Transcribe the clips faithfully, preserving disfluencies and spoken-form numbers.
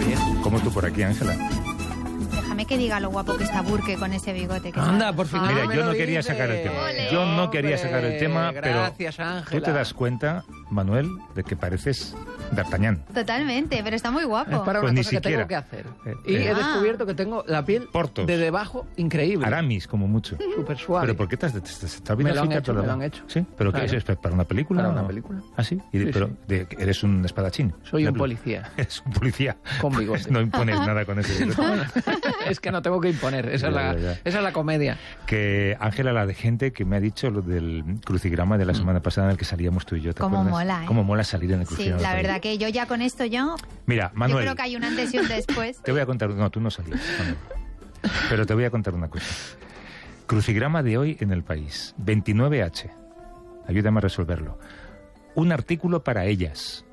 bien. Como tú por aquí, Ángela. Déjame que diga lo guapo que está Burke con ese bigote. Que Anda, está... por fin. Mira, me yo lo no quería dices. sacar el tema. Ole. Yo no quería sacar el tema, Hombre, pero gracias, Ángela. tú te das cuenta, Manuel, de que pareces D'Artagnan. Totalmente, pero está muy guapo. Es para Pues una ni cosa que siquiera. tengo que hacer. Eh, Y eh. he descubierto que tengo la piel Portos. de debajo increíble. Aramis, como mucho. Súper suave. ¿Pero por qué te has, te, te, te has Me lo han afeitado hecho, la- me lo han hecho. ¿Sí? ¿Pero Claro. qué es? ¿Es para una película? Para una o- película. ¿Ah, sí? Y de- Sí, pero sí. de- eres un espadachín. Soy un La- policía. Eres un policía. Con Pues bigote. no impones nada con ese bigote. No, no. Es que no tengo que imponer. Esa, es Ya, la, ya, ya. esa es la comedia. Que Ángela, la de gente que me ha dicho lo del crucigrama de la semana pasada en el que salíamos tú y yo. ¿te Cómo acuerdas? mola, ¿eh? Cómo mola salir en el Sí, crucigrama. la del verdad país. que yo ya con esto yo... Mira, Yo Manuel, creo que hay un antes y un después. te voy a contar... No, tú no salías, Manuel. Pero te voy a contar una cosa. Crucigrama de hoy en El País. veintinueve hache. Ayúdame a resolverlo. Un artículo para ellas.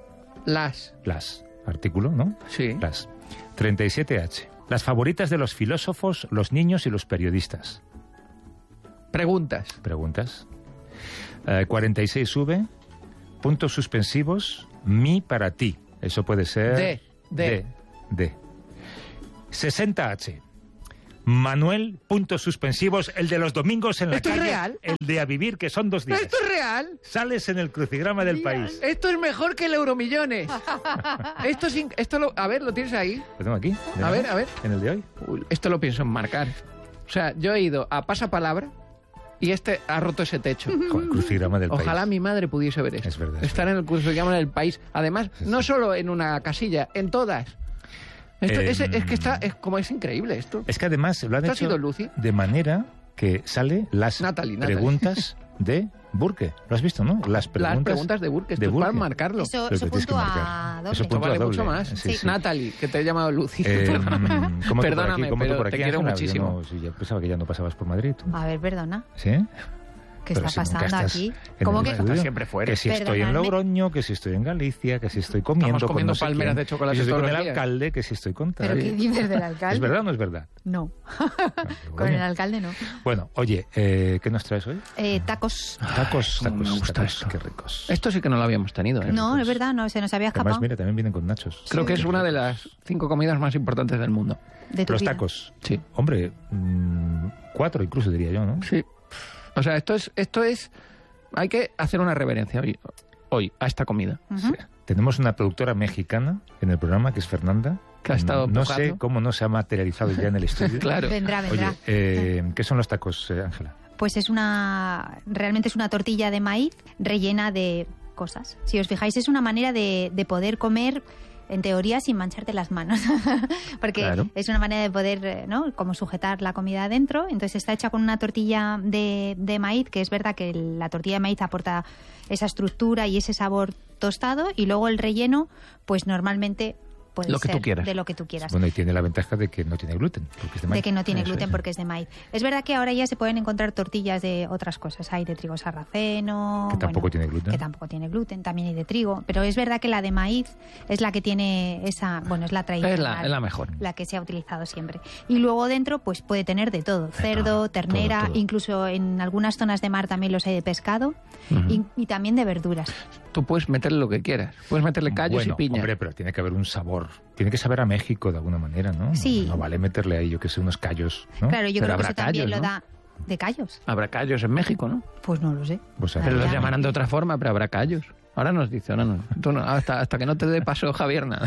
Las. Las. Artículo, ¿no? Sí. Las. treinta y siete hache. Las favoritas de los filósofos, los niños y los periodistas. Preguntas. Preguntas. Eh, cuarenta y seis V. Puntos suspensivos. Mi para ti. Eso puede ser... De, de. De. de. sesenta hache. Manuel, puntos suspensivos, el de los domingos en la ¿Esto es calle. real? El de a vivir, que son dos días. ¿Esto es real? Sales en el crucigrama del país. Esto es mejor que el Euromillones. esto es in- esto lo, a ver, ¿lo tienes ahí? Lo tengo aquí. A ver, a ver. En el de hoy. Uy, esto lo pienso enmarcar. O sea, yo he ido a pasapalabra y este ha roto ese techo. Con el crucigrama del Ojalá país. mi madre pudiese ver esto. Es verdad, es Estar en el crucigrama del país. Además, Sí, no sí. solo en una casilla, en todas. Esto, Eh, es, es que está, es como es increíble esto. Es que además lo han ¿Esto ha hecho sido Lucy? de manera que sale las Natalie, Natalie. preguntas de Burke. ¿Lo has visto, no? Las preguntas, Las preguntas de Burke, esto de es para Burke. marcarlo. Eso, Pero eso que tienes que puntúa marcar. doble. Eso Esto puntúa vale doble. mucho más. Sí, sí. Natalie, que te he llamado Lucy. Eh, ¿cómo tú Perdóname, por aquí, cómo tú pero por te aquí, quiero Ángela? muchísimo. Yo, no- sí, yo pensaba que ya no pasabas por Madrid. ¿tú? A ver, perdona. ¿Sí? ¿Qué Pero está si nunca pasando estás aquí? en ¿Cómo el que...? estudio. Estás siempre fuera. Que si estoy en Perdonadme. Logroño, que si estoy en Galicia, que si estoy comiendo Estamos con comiendo no sé palmeras quién, de chocolate que si estoy todos con los el días. alcalde, que si estoy con tal. ¿Pero qué dices del alcalde? ¿Es verdad o no es verdad? No. Ah, Con el bueno. alcalde no. Bueno, oye, eh, ¿qué nos traes hoy? Eh, tacos. Tacos, cómo me tacos, gusta tacos, esto. qué ricos. Esto sí que no lo habíamos tenido. ¿eh? No, es verdad, no, se nos había Además, escapado. mira, también vienen con nachos. Creo que es una de las cinco comidas más importantes del mundo. De tu Los vida. tacos. Sí. Hombre, mm, cuatro incluso diría yo, ¿no? Sí. O sea, esto es, esto es, hay que hacer una reverencia hoy, hoy a esta comida. Ujú. Sí. Tenemos una productora mexicana en el programa que es Fernanda. Que ha estado No empujando. sé cómo no se ha materializado ya en el estudio. Claro. Vendrá, vendrá. Oye, eh, ¿qué son los tacos, eh, Ángela? Pues es una... Realmente es una tortilla de maíz rellena de cosas. Si os fijáis, es una manera de, de poder comer... En teoría, sin mancharte las manos. Porque Claro. es una manera de poder, eh, ¿no? Como sujetar la comida adentro. Entonces está hecha con una tortilla de, de maíz, que es verdad que la tortilla de maíz aporta esa estructura y ese sabor tostado. Y luego el relleno, pues normalmente puede Lo que ser tú quieras. de lo que tú quieras. Bueno, y tiene la ventaja de que no tiene gluten. Porque es de, De maíz. que no tiene Eso gluten es. porque es de maíz. Es verdad que ahora ya se pueden encontrar tortillas de otras cosas. Hay de trigo sarraceno. Que tampoco bueno, tiene gluten. Que tampoco tiene gluten. También hay de trigo. Pero es verdad que la de maíz es la que tiene esa... Bueno, es la tradicional. Es la, es la mejor. La que se ha utilizado siempre. Y luego dentro, pues puede tener de todo. Cerdo, todo, ternera, todo, todo. incluso en algunas zonas de mar también los hay de pescado. Ujú. y, y también de verduras. Tú puedes meterle lo que quieras. Puedes meterle callos Bueno, y piña. hombre, pero tiene que haber un sabor. Tiene que saber a México de alguna manera, ¿no? Sí. No, no vale meterle ahí, yo que sé, unos callos, ¿no? Claro, yo Pero creo que habrá eso también callos, lo ¿no? da... ¿De callos? Habrá callos en México, ¿no? Pues no lo sé. Pues, a Ah, Pero ver, los ya. llamarán de otra forma, pero habrá callos. Ahora nos dice, ahora no. Tú no, hasta, hasta que no te dé paso, Javier, nada.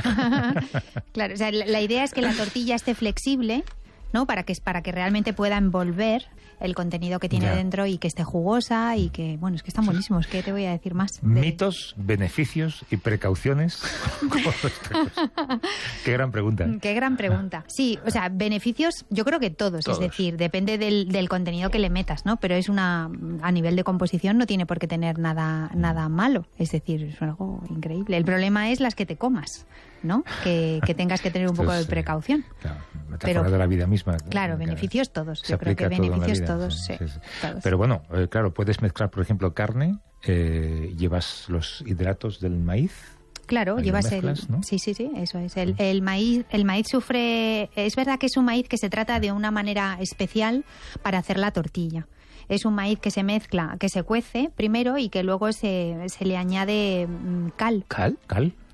Claro, o sea, la, la idea es que la tortilla esté flexible, ¿no? Para que, para que realmente pueda envolver el contenido que tiene Ya. dentro y que esté jugosa y que, bueno, es que están buenísimos. ¿Qué te voy a decir más? De- mitos, beneficios y precauciones. con los tacos. Qué gran pregunta. ¿eh? Qué gran pregunta. Sí, o sea, beneficios, yo creo que todos, Todos. es decir, depende del, del contenido que le metas, ¿no? Pero es una, a nivel de composición no tiene por qué tener nada, nada malo, es decir, es algo increíble. El problema es las que te comas, ¿no? Que, que tengas que tener un Esto poco de es, eh, Precaución. Claro, metáfora Pero- de la vida misma. Claro, beneficios todos. Se Yo creo aplica que todo en la beneficios vida, todos, sí, sí, sí, sí. todos. Pero bueno, eh, claro, puedes mezclar, por ejemplo, carne, eh, llevas los hidratos del maíz. Claro, Ahí lo llevas mezclas, el... ¿no? Sí, sí, sí, eso es. El, el maíz el maíz sufre... Es verdad que es un maíz que se trata de una manera especial para hacer la tortilla. Es un maíz que se mezcla, que se cuece primero y que luego se, se le añade mm, cal. ¿Cal? ¿Cal?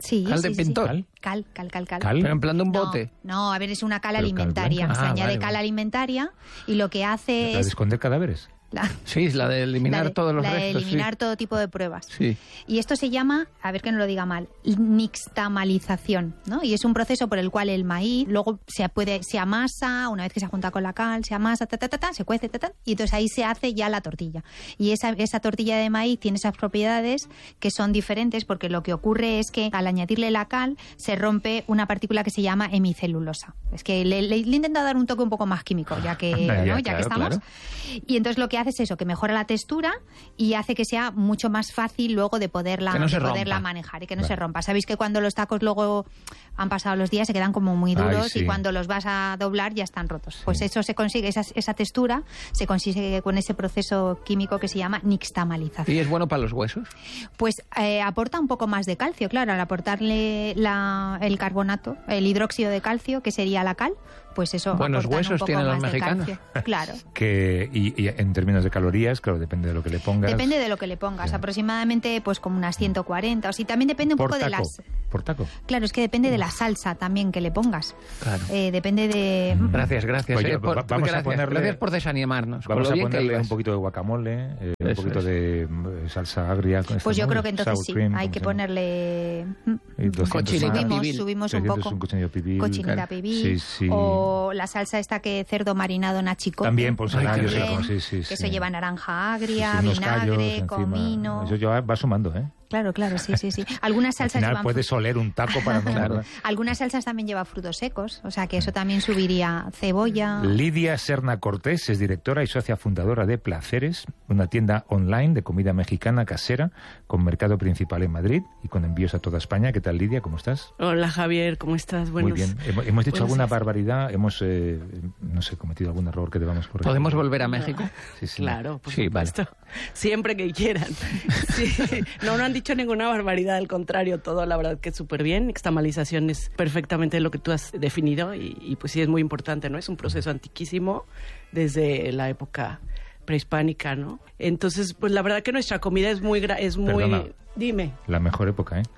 Sí, cal sí, de sí, sí. pintor. ¿Cal? Cal, cal, cal, cal. ¿Cal? Pero en plan de un No, bote. No, a ver, es una cal Pero cal alimentaria. blanca. Se Ah, añade vale, cal vale. alimentaria y lo que hace ¿La de es... esconder cadáveres? la- Sí, la de eliminar la de- todos los la de restos. eliminar todo tipo de pruebas. Sí. Y esto se llama, a ver que no lo diga mal, nixtamalización, ¿no? Y es un proceso por el cual el maíz luego se puede se amasa, una vez que se junta con la cal, se amasa, ta, ta, ta, ta, se cuece, ta, ta, y entonces ahí se hace ya la tortilla. Y esa, esa tortilla de maíz tiene esas propiedades que son diferentes porque lo que ocurre es que al añadirle la cal se rompe una partícula que se llama hemicelulosa. Es que le, le, le he intentado dar un toque un poco más químico, ya que, Ya, ¿no? ya claro, que estamos. claro. Y entonces lo que hace es eso, que mejora la textura y hace que sea mucho más fácil luego de poderla, Que no se de poderla rompa. manejar y que no Vale. se rompa. Sabéis que cuando los tacos luego han pasado los días se quedan como muy Ay, duros sí. y cuando los vas a doblar ya están rotos. Pues eso se consigue, esa, esa textura se consigue con ese proceso químico que se llama nixtamalización. ¿Y es bueno para los huesos? Pues eh, aporta un poco más de calcio, claro, al aportarle la, el carbonato, el hidróxido de calcio, que sería la cal, pues eso. Buenos aportan un huesos poco tienen los más de mexicanos. calcio. Claro. Que, y, y en términos de calorías, claro, depende de lo que le pongas. Depende de lo que le pongas, Ya. aproximadamente pues como unas ciento cuarenta, o sí, también depende un por poco taco, de las... por taco. Claro, es que depende de la salsa también que le pongas. Claro. Eh, depende de... Gracias, gracias. Oye, eh, por, va- vamos a gracias, ponerle- gracias por desanimarnos. con Vamos lo a bien que ponerle ibas. un poquito de guacamole, eh, un Eso poquito es. de mm, salsa agria. con Pues esta, yo ¿no? creo que entonces Sour sí, cream, hay ¿cómo que se llama? ponerle... Y doscientos Cochinita más. Subimos, pibil. subimos un trescientos, poco. un cochinillo pibil. Cochinita Claro. pibil. Sí, sí. O la salsa esta que cerdo marinado en achicote. También, por Ay, qué yo sé rico. cómo, sí, sí, Que sí. eso lleva naranja Sí, agria, sí, unos callos vinagre, encima. comino... Eso ya va sumando, ¿eh? Claro, claro, sí, sí, sí. Algunas Al salsas final llevan puedes oler un taco para no Claro. morder. Algunas salsas también llevan frutos secos, o sea que eso también subiría cebolla. Lidia Serna Cortés es directora y socia fundadora de Placeres, una tienda online de comida mexicana casera con mercado principal en Madrid y con envíos a toda España. ¿Qué tal, Lidia? ¿Cómo estás? Hola Javier, ¿cómo estás? Buenos, Muy bien. Hemos, hemos dicho buenos alguna días. barbaridad, hemos, eh, no sé, cometido algún error que debamos corregir. ¿Podemos volver a México? Sí, sí. Claro, por Sí, vale. supuesto. Siempre que quieran. Sí. No, no han dicho ninguna barbaridad, al contrario, todo la verdad que es súper bien. Nixtamalización es perfectamente lo que tú has definido y, y pues sí es muy importante, ¿no? Es un proceso antiquísimo desde la época prehispánica, ¿no? Entonces, pues la verdad que nuestra comida es muy... gra- es muy Perdona. Dime. La mejor época, ¿eh?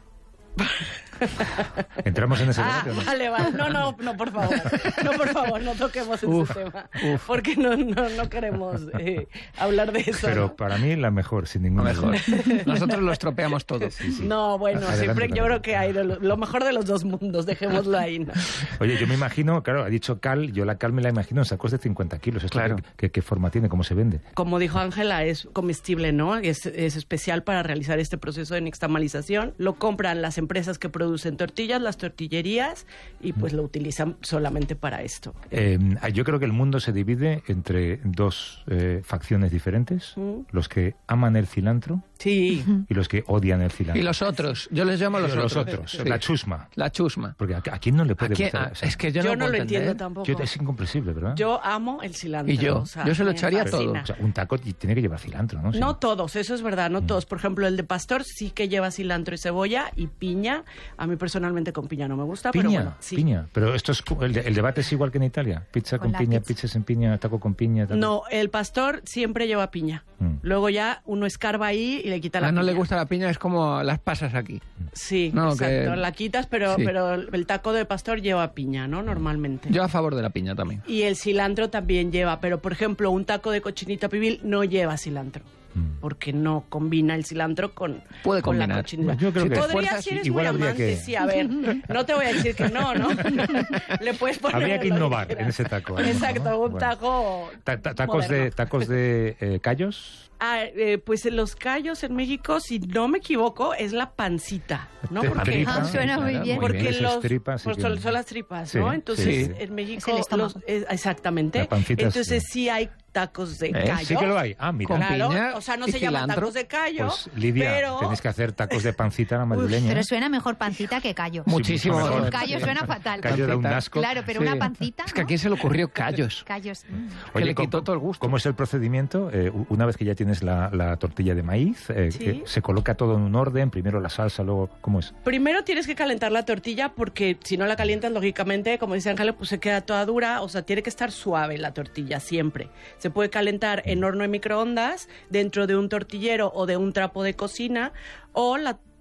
¿Entramos en ese Ah, debate o no? vale, vale. No, no, no, por favor. No, por favor, no toquemos ese Uf, tema. uf. Porque no, no, no queremos eh, hablar de eso. Pero ¿no? para mí la mejor, sin Lo ninguna mejor. duda. Nosotros lo estropeamos todo. No, bueno, Adelante, siempre yo adelante. creo que hay de lo, lo mejor de los dos mundos, dejémoslo ahí, ¿no? Oye, yo me imagino, claro, ha dicho cal, yo la cal me la imagino en sacos de cincuenta kilos. ¿Esto Claro. qué, qué- qué forma tiene? ¿Cómo se vende? Como dijo Ángela, es comestible, ¿no? Es, es especial para realizar este proceso de nixtamalización. Lo compran las empresas que producen tortillas, las tortillerías, y pues lo utilizan solamente para esto. Eh, yo creo que el mundo se divide entre dos eh, facciones diferentes, Mm. los que aman el cilantro Sí. y los que odian el cilantro. Y los otros, yo les llamo los, Los otros. otros, Sí. la chusma. La chusma. Porque a, a quién no le ¿A puede quién? gustar. Ah, O sea, es que yo, Yo, no, no puedo lo entiendo entender. tampoco. yo- es incomprensible, ¿verdad? Yo amo el cilantro. Y yo, o sea, yo se lo me echaría todo. fascina. O sea, un taco y tiene que llevar cilantro, ¿no? Sí. No todos, eso es verdad, no Mm. todos. Por ejemplo, el de pastor sí que lleva cilantro y cebolla y piña. A mí personalmente con piña no me gusta, Piña, pero bueno, sí. piña. Pero esto es cu- el, de- el debate es igual que en Italia. Pizza Con con, la piña, pizza. pizza sin piña, taco con piña. taco- No, el pastor siempre lleva piña. Mm. Luego ya uno escarba ahí y le quita la A no piña. le gusta la piña, es como las pasas aquí. Sí, No, exacto. que- La quitas, pero, sí. pero el taco de pastor lleva piña, ¿no? Normalmente. Yo a favor de la piña también. Y el cilantro también lleva, pero por ejemplo, un taco de cochinita pibil no lleva cilantro. Mm. Porque no combina el cilantro con, Puede con la combinar. cochinita. Yo creo Si que te Podría, esfuerzas, si eres igual muy habría amante, que- sí, a ver, no te voy a decir que no, ¿no? Le puedes poner Habría que lo innovar quieras. en ese taco, ¿no? Exacto, un Bueno. taco Ta- ta- tacos de, moderno. tacos de eh, callos. Ah, eh, pues en los callos en México, si no me equivoco, es la pancita, ¿no? Te- Porque, tripa, Ah, suena muy claro, bien. porque bien. los Esas tripas, sí pues que- son, son las tripas, Sí, ¿no? Entonces, sí. en México Es el estómago. los- es- exactamente. La pancita, Entonces sí. sí hay tacos de ¿Eh? callo. Sí que lo hay. Ah, mira. Con Claro, piña o sea, no y se llaman cilantro. tacos de callo, Pues Lidia, pero tenéis que hacer tacos de pancita a la madrileña. Pero suena mejor pancita que callo. Sí, Muchísimo mucho mejor. mejor. Callo suena fatal. Callo da un Pancita. asco. Claro, pero Sí. una pancita, Es que a ¿no? quién se le ocurrió callos. Callos. mm. Que le ¿cómo- quitó todo el gusto. ¿Cómo es el procedimiento? Eh, u- una vez que ya tienes la, la tortilla de maíz, eh, Sí. eh, se coloca todo en un orden, primero la salsa, luego... ¿Cómo es? primero tienes que calentar la tortilla porque si no la calientas, lógicamente, como dice Ángela, pues se queda toda dura. O sea, tiene que estar suave la tortilla siempre. Se puede calentar en horno de microondas, dentro de un tortillero o de un trapo de cocina, o la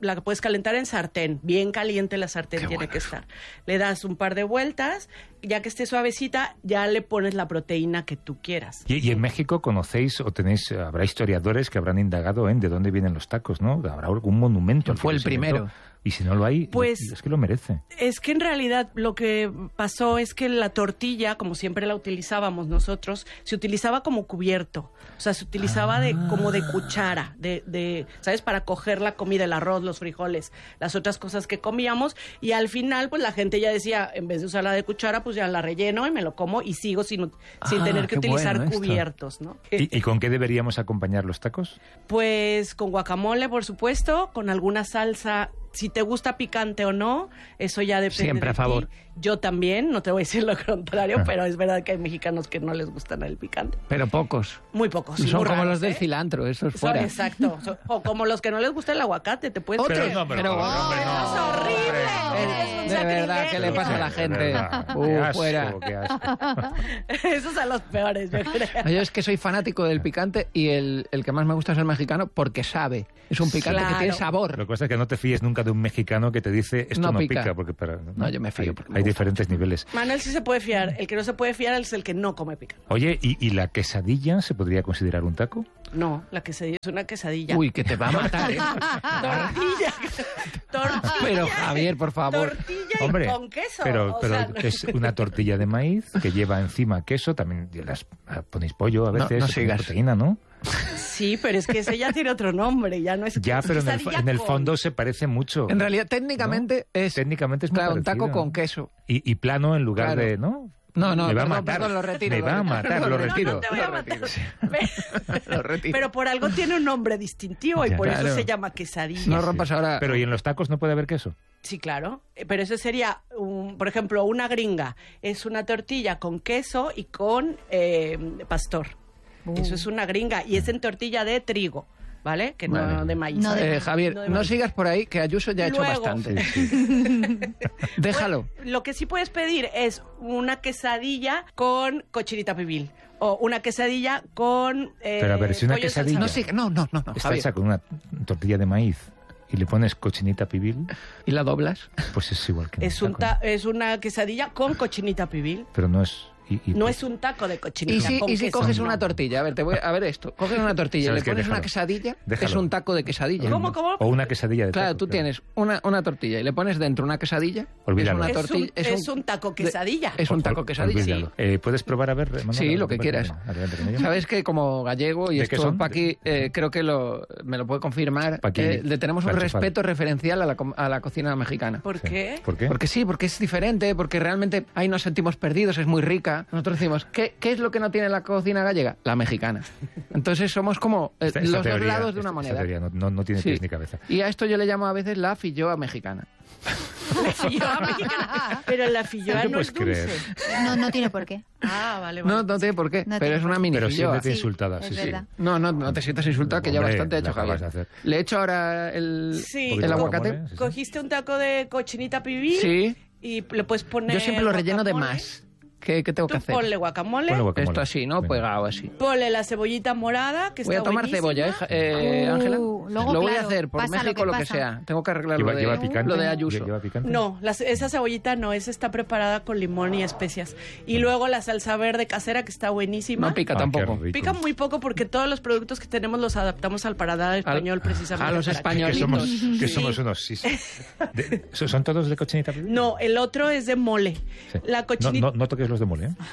la puedes calentar en sartén, bien caliente la sartén Qué tiene bueno que eso. estar. Le das un par de vueltas, ya que esté suavecita, ya le pones la proteína que tú quieras. Y, y en México conocéis o tenéis, habrá historiadores que habrán indagado en de dónde vienen los tacos, ¿no? Habrá algún monumento. al que Fue el los inventó. primero. Y si no lo hay, Pues- es que lo merece. Es que en realidad lo que pasó es que la tortilla, como siempre la utilizábamos nosotros, se utilizaba como cubierto. O sea, se utilizaba de como de cuchara, de, de, ¿sabes? Para coger la comida, el arroz, los frijoles, las otras cosas que comíamos. Y al final, pues la gente ya decía, en vez de usarla de cuchara, pues ya la relleno y me lo como y sigo sin, sin Ah, tener que qué utilizar bueno esto. cubiertos, ¿no? ¿Y, y con qué deberíamos acompañar los tacos? Pues con guacamole, por supuesto, con alguna salsa. Si te gusta picante o no, eso ya depende Siempre de a favor. ti. Yo también, no te voy a decir lo contrario, pero es verdad que hay mexicanos que no les gusta el picante. Pero pocos. Muy pocos. y Son muy como raros, los del ¿eh? cilantro, eso es Son- fuera. exacto. Son- o como los que no les gusta el aguacate, te puedes Otro. creer. no, pero- Pero- hombre, no. ¡Es horrible! Eh, Es un de verdad, ¿qué le sacrilegio. pasa a la gente? De verdad, Uh, qué asco, fuera. qué asco. Esos son los peores, yo creo. Yo es que soy fanático del picante y el, el que más me gusta es el mexicano porque sabe. Es un picante Claro. que tiene sabor. Lo que pasa es que no te fíes nunca de un mexicano que te dice esto No no, pica. pica. porque para, No, yo me fío Hay, porque me hay gusta. diferentes niveles. Manuel sí se puede fiar. El que no se puede fiar es el que no come picante. Oye, ¿y, y la quesadilla se podría considerar un taco? No, la quesadilla es una quesadilla. Uy, que te va a matar, ¿eh? Tortilla. Tortilla. Pero, Javier, por favor. Tortilla y Hombre, con queso. pero, o pero sea, no- es una tortilla de maíz que lleva encima queso, también las ponéis pollo a No, veces, no se pone sigas. proteína, ¿no? Sí, pero es que ese ya tiene otro nombre, ya no es Ya, pero en el, quesadilla en el con- fondo se parece mucho. En realidad, técnicamente es, Técnicamente es muy claro, un taco parecido. con queso. Y, y plano en lugar Claro. de, ¿no? No, no, me va a perdón, matar. perdón, lo retiro, Me lo va a retiro. matar, No, lo no, no, retiro. No, te voy a Lo matar. retiro. Lo retiro. Pero por algo tiene un nombre distintivo y Ya. por Claro. eso se llama quesadilla. No rompas ahora. Pero ¿y en los tacos no puede haber queso? Sí, claro. Eh, Pero eso sería, un, por ejemplo, una gringa. Es una tortilla con queso y con eh, pastor. Uh. Eso es una gringa. Y es en tortilla de trigo, ¿vale? Que Vale. no de maíz. No de- Eh, Javier, No de no maíz. sigas por ahí, que Ayuso ya ha hecho Luego. bastante. Sí, sí. Déjalo. Pues, lo que sí puedes pedir es una quesadilla con cochinita pibil. O una quesadilla con. eh, Pero a ver, si una pollo en salsa quesadilla- No verde. sigas, no, no, no, no, Está Javier. hecha con una tortilla de maíz y le pones cochinita pibil, ¿Y la doblas? pues es igual que un Es, un taco. ta- es una quesadilla con cochinita pibil. Pero no es... y- y- No es un taco de ¿Y cochinita. si, con y si queso, coges no. una tortilla? A ver, te voy a ver esto. Coges una tortilla y le ¿Sabes qué? pones una Déjalo. quesadilla, Déjalo. es un taco de quesadilla. ¿Cómo, cómo? O una quesadilla de Claro, taco, tú tienes una, una tortilla y le pones dentro una quesadilla. Olvídalo. Es una Es tortilla. un- es un taco quesadilla. Es un taco Ol- quesadilla. olvídalo. Eh, ¿Puedes probar a ver, Manuel? Sí, lo que Venga, quieras. adelante con ello. Sabes que como gallego, y ¿De qué esto son? Paqui eh, creo que lo, me lo puede confirmar, Paqui, eh, le tenemos un la enchufada. respeto referencial a la, com- a la cocina mexicana. ¿Por Sí. qué? ¿Por qué? Porque sí, porque es diferente, porque realmente ahí nos sentimos perdidos, es muy rica. Nosotros decimos, ¿qué, qué es lo que no tiene la cocina gallega? La mexicana. Entonces somos como eh, Esta- esta los teoría- dos lados de una esta- moneda. esta teoría no, no- no tiene Sí. pies ni cabeza. Y a esto yo le llamo a veces la filloa mexicana. La filloa mexicana. Pero la filloa ¿No te no es puedes dulce. creer? No, no tiene por qué. Ah, vale, vale. No, no tiene por qué, No pero tiene es por una qué. mini Pero filloa. siéntete Sí, insultada, es sí, sí. verdad. No, no, no te sientas insultado, que ya Hombre, bastante he hecho, la acabas Javier. de hacer. Le echo ahora el, Sí. Un poquito el de aguacate. guacamole, sí, sí. Cogiste un taco de cochinita pibil Sí. y le puedes poner Yo siempre lo relleno de guacamole. más. ¿Qué, qué tengo que Tú hacer? ponle guacamole, Ponle guacamole. Esto así, ¿no? Venga. Pegado así. ponle la cebollita morada, que Voy a está tomar buenísima. cebolla, ¿eh, Ja- eh, Uh, Ángela? luego, lo voy a claro, hacer por pasa lo México, que lo que, pasa. sea. Tengo que arreglar ¿Lleva, lo, de, lleva picante? lo de Ayuso. ¿Lleva picante? No, las- esa cebollita no, esa está preparada con limón y especias. Y luego la salsa verde casera, que está buenísima. No pica Ah, tampoco. qué rico. Pica muy poco porque todos los productos que tenemos los adaptamos al paladar español precisamente. a los para que- Que españolitos. somos, que Sí. somos unos... Sí, sí. De- ¿Son todos de cochinita pibil? No, el otro es de mole. Sí. La No, cochinita... no, no toques los de mole, ¿eh?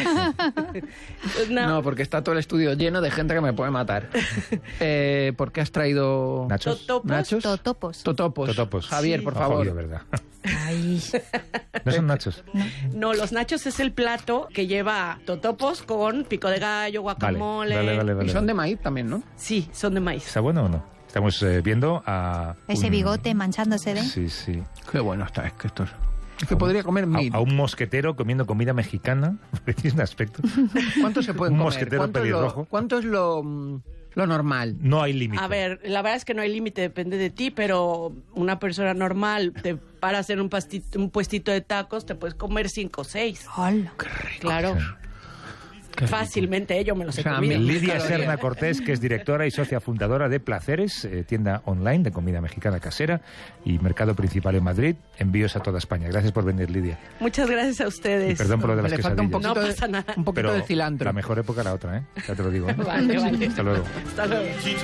una- No, porque está todo el estudio lleno de gente que me puede matar. eh, ¿Por qué has traído ¿Nachos? Totopos. nachos? Totopos. Totopos. Totopos. Javier, Sí. por Ah, favor. obvio, ¿verdad? Ay. No son nachos. No, los nachos es el plato que lleva totopos con pico de gallo, Vale, guacamole. vale, vale, vale. Y son de maíz también, ¿no? Sí, son de maíz. ¿Está bueno o no? Estamos eh, viendo a... Ese un- bigote manchándose de... Sí, sí. Qué bueno está, es que esto es... Es que podría comer A, mil. a un mosquetero comiendo comida mexicana. Porque tiene un aspecto. ¿Cuánto se pueden un comer? mosquetero ¿Cuánto es lo, pelirrojo. cuánto es lo, mm, lo normal? No hay límite. A ver, la verdad es que no hay límite, depende de ti, pero una persona normal te para hacer un, pastito, un puestito de tacos te puedes comer cinco o seis. Hola. Claro. Fácilmente, yo me los he O sea, comido. mil Lidia calorías. Serna Cortés, que es directora y socia fundadora de Placeres, eh, tienda online de comida mexicana casera y mercado principal en Madrid. Envíos a toda España. Gracias por venir, Lidia. Muchas gracias a ustedes. Y perdón por lo de Me las le falta un quesadillas. poquito, No de, pasa nada. un poquito Pero de cilantro. la mejor época la otra, ¿eh? Ya te lo digo. ¿eh? Vale, vale. Hasta luego. Hasta luego.